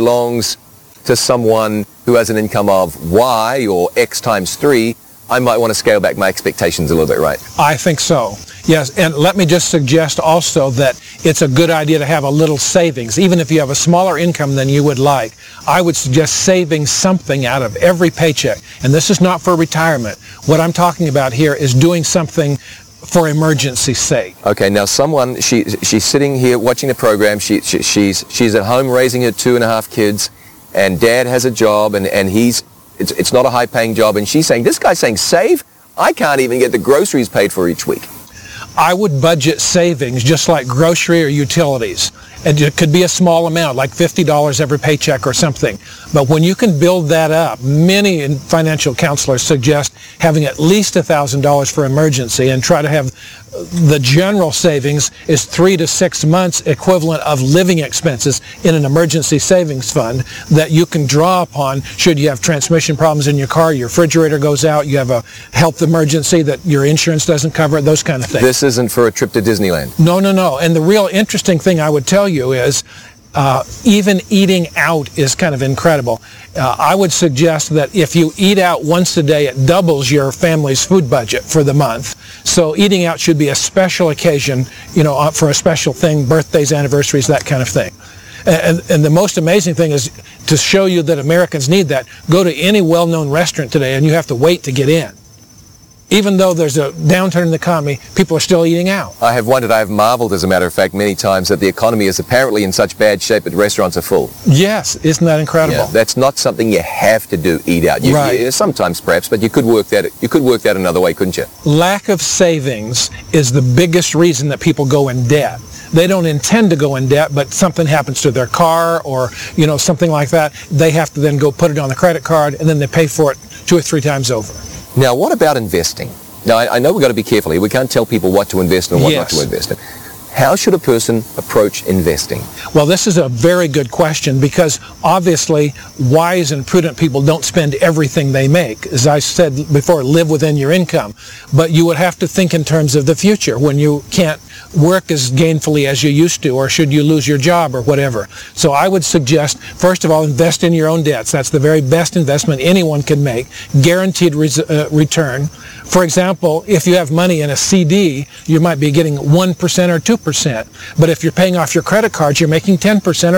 belongs to someone who has an income of Y or X times 3, I might want to scale back my expectations a little bit, right? I think so. Yes, and let me just suggest also that it's a good idea to have a little savings. Even if you have a smaller income than you would like, I would suggest saving something out of every paycheck. And this is not for retirement. What I'm talking about here is doing something for emergency's sake. Okay, now someone, she's sitting here watching the program. She's at home raising her 2.5 kids, and dad has a job, and it's not a high-paying job, and she's saying, this guy's saying save? I can't even get the groceries paid for each week. I would budget savings just like grocery or utilities. And it could be a small amount, like $50 every paycheck or something. But when you can build that up, many financial counselors suggest having at least $1,000 for emergency, and try to have the general savings is 3 to 6 months equivalent of living expenses in an emergency savings fund that you can draw upon should you have transmission problems in your car, your refrigerator goes out, you have a health emergency that your insurance doesn't cover, those kind of things. This isn't for a trip to Disneyland. No. And the real interesting thing I would tell you is even eating out is kind of incredible. I would suggest that if you eat out once a day, it doubles your family's food budget for the month. So eating out should be a special occasion, for a special thing, birthdays, anniversaries, that kind of thing. And the most amazing thing is to show you that Americans need that. Go to any well-known restaurant today and you have to wait to get in. Even though there's a downturn in the economy, people are still eating out. I have marveled, as a matter of fact, many times that the economy is apparently in such bad shape that restaurants are full. Yes, isn't that incredible? Yeah, that's not something you have to do, eat out. Right. Sometimes perhaps, but you could work that another way, couldn't you? Lack of savings is the biggest reason that people go in debt. They don't intend to go in debt, but something happens to their car or, something like that. They have to then go put it on the credit card, and then they pay for it 2 or 3 times over. Now, what about investing? Now, I know we've got to be careful here. We can't tell people what to invest in and what not to invest in. How should a person approach investing? Well, this is a very good question, because obviously wise and prudent people don't spend everything they make. As I said before, live within your income. But you would have to think in terms of the future when you can't work as gainfully as you used to, or should you lose your job or whatever. So I would suggest, first of all, invest in your own debts. That's the very best investment anyone can make. Guaranteed return. For example, if you have money in a CD, you might be getting 1% or 2%. But if you're paying off your credit cards, you're making 10% or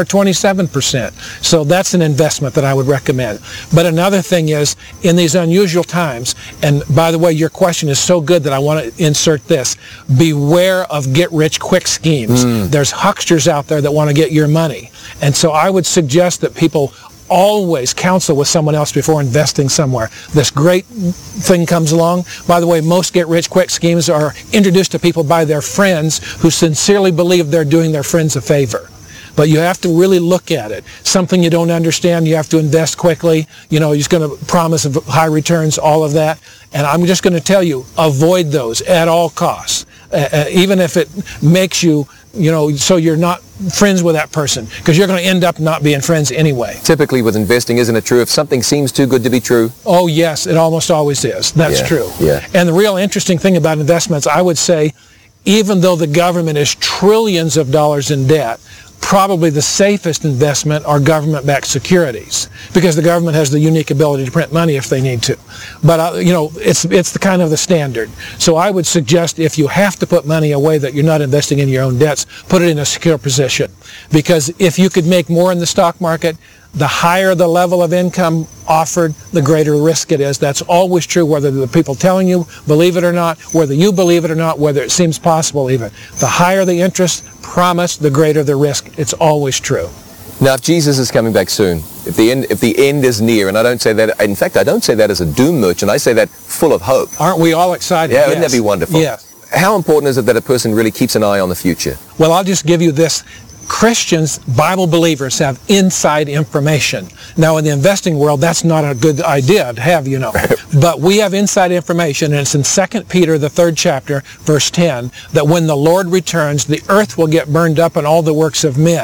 27%. So that's an investment that I would recommend. But another thing is, in these unusual times, and by the way, your question is so good that I want to insert this, beware of get-rich-quick schemes. There's hucksters out there that want to get your money. And so I would suggest that people always counsel with someone else before investing somewhere. This great thing comes along. By the way, most get-rich-quick schemes are introduced to people by their friends who sincerely believe they're doing their friends a favor. But you have to really look at it. Something you don't understand, you have to invest quickly. You're just going to promise high returns, all of that. And I'm just going to tell you, avoid those at all costs. Even if it makes you, so you're not friends with that person, because you're going to end up not being friends anyway. Typically with investing, isn't it true? If something seems too good to be true? Oh, yes, it almost always is. That's true. Yeah. And the real interesting thing about investments, I would say, even though the government is trillions of dollars in debt, probably the safest investment are government-backed securities, because the government has the unique ability to print money if they need to. But, it's the kind of the standard. So I would suggest, if you have to put money away that you're not investing in your own debts, put it in a secure position. Because if you could make more in the stock market, the higher the level of income offered, the greater risk it is. That's always true, whether the people telling you believe it or not, whether you believe it or not, whether it seems possible even. The higher the interest promised, the greater the risk. It's always true. Now, if Jesus is coming back soon, if the end is near, and I don't say that, in fact, I don't say that as a doom merchant, I say that full of hope. Aren't we all excited? Yeah, wouldn't that be wonderful? Yes. How important is it that a person really keeps an eye on the future? Well, I'll just give you this. Christians, Bible believers, have inside information. Now, in the investing world, that's not a good idea to have, But we have inside information, and it's in 2 Peter, the 3rd chapter, verse 10, that when the Lord returns, the earth will get burned up and all the works of men.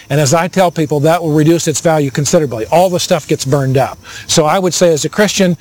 And as I tell people, that will reduce its value considerably. All the stuff gets burned up. So I would say as a Christian,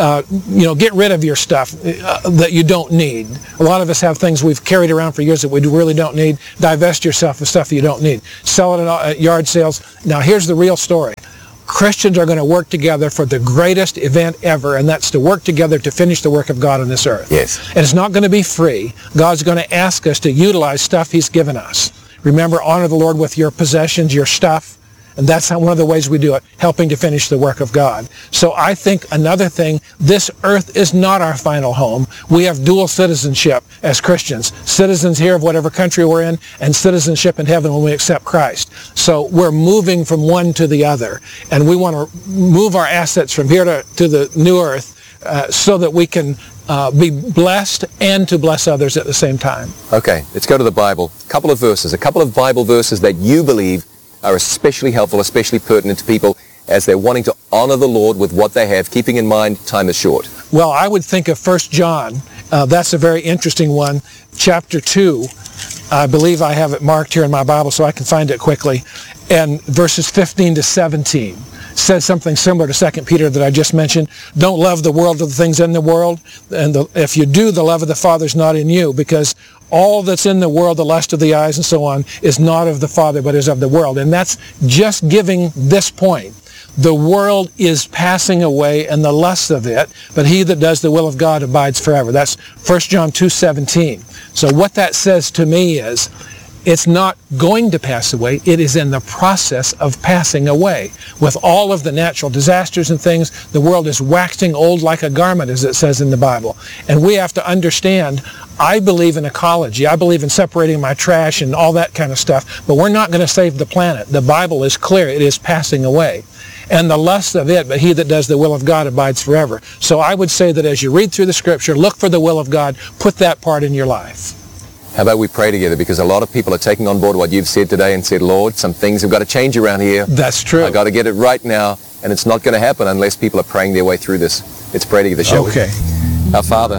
get rid of your stuff that you don't need. A lot of us have things we've carried around for years that we really don't need. Divest yourself of stuff you don't need. Sell it at yard sales. Now here's the real story. Christians are going to work together for the greatest event ever, and that's to work together to finish the work of God on this earth. Yes. And it's not going to be free. God's going to ask us to utilize stuff he's given us. Remember, honor the Lord with your possessions, your stuff. And that's one of the ways we do it, helping to finish the work of God. So I think another thing, this earth is not our final home. We have dual citizenship as Christians. Citizens here of whatever country we're in, and citizenship in heaven when we accept Christ. So we're moving from one to the other. And we want to move our assets from here to the new earth so that we can be blessed and to bless others at the same time. Okay, let's go to the Bible. A couple of Bible verses that you believe are especially helpful, especially pertinent to people as they're wanting to honor the Lord with what they have, keeping in mind time is short. Well, I would think of 1 John. That's a very interesting one. Chapter 2, I believe I have it marked here in my Bible so I can find it quickly. And verses 15 to 17 says something similar to 2 Peter that I just mentioned. Don't love the world or the things in the world. And if you do, the love of the Father is not in you, because all that's in the world, the lust of the eyes and so on, is not of the Father, but is of the world. And that's just giving this point. The world is passing away and the lust of it, but he that does the will of God abides forever. That's 1 John 2:17. So what that says to me is, it's not going to pass away. It is in the process of passing away. With all of the natural disasters and things, the world is waxing old like a garment, as it says in the Bible. And we have to understand, I believe in ecology. I believe in separating my trash and all that kind of stuff. But we're not going to save the planet. The Bible is clear. It is passing away. And the lust of it, but he that does the will of God abides forever. So I would say that as you read through the Scripture, look for the will of God. Put that part in your life. How about we pray together? Because a lot of people are taking on board what you've said today and said, Lord, some things have got to change around here. That's true. I've got to get it right now, and it's not going to happen unless people are praying their way through this. Let's pray together, shall we? Okay. Our Father,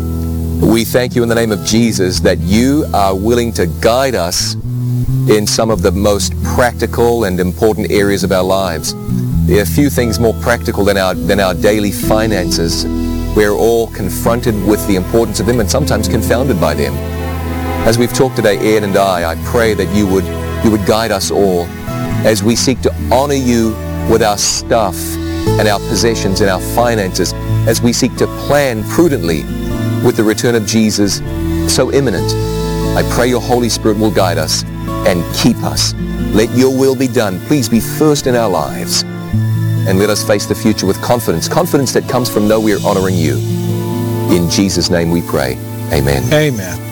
we thank you in the name of Jesus that you are willing to guide us in some of the most practical and important areas of our lives. There are few things more practical than our daily finances. We're all confronted with the importance of them and sometimes confounded by them. As we've talked today, Ed and I pray that you would guide us all as we seek to honor you with our stuff and our possessions and our finances, as we seek to plan prudently with the return of Jesus so imminent. I pray your Holy Spirit will guide us and keep us. Let your will be done. Please be first in our lives. And let us face the future with confidence that comes from know we're honoring you. In Jesus' name we pray. Amen. Amen.